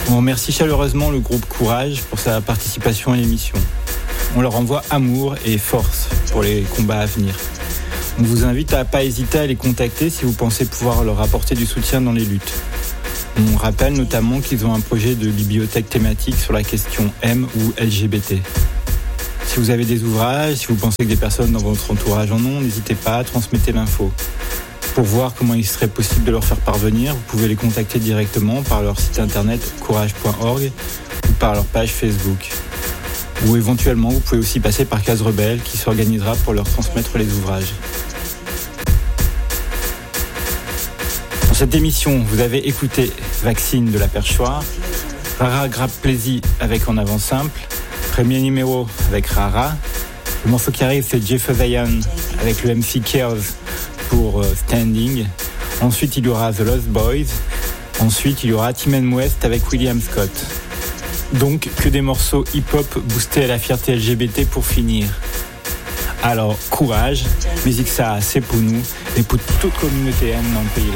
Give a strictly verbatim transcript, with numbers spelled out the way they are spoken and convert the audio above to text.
On remercie chaleureusement le groupe Courage pour sa participation à l'émission. On leur envoie amour et force pour les combats à venir. On vous invite à ne pas hésiter à les contacter si vous pensez pouvoir leur apporter du soutien dans les luttes. On rappelle notamment qu'ils ont un projet de bibliothèque thématique sur la question M ou L G B T. Si vous avez des ouvrages, si vous pensez que des personnes dans votre entourage en ont, n'hésitez pas à transmettre l'info. Pour voir comment il serait possible de leur faire parvenir, vous pouvez les contacter directement par leur site internet courage point org ou par leur page Facebook. Ou éventuellement, vous pouvez aussi passer par Case Rebelle qui s'organisera pour leur transmettre les ouvrages. Dans cette émission, vous avez écouté Vaccine de la Perchoir, Rara Grappe Plaisy avec En Avant Simple, premier numéro avec Rara. Le morceau qui arrive, c'est Jeff Zion avec le M C Chaos pour Standing. Ensuite, il y aura The Lost Boys. Ensuite, il y aura Tim and West avec William Scott. Donc, que des morceaux hip-hop boostés à la fierté L G B T pour finir. Alors, courage, musique ça, c'est pour nous et pour toute communauté M dans le pays là.